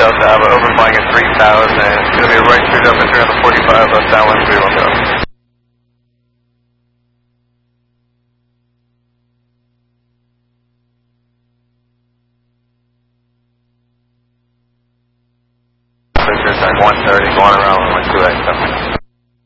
Delta Alpha, overflying at 3,000. It's going to be a right through Delta 345, left down 1310. Time 130, going around 128.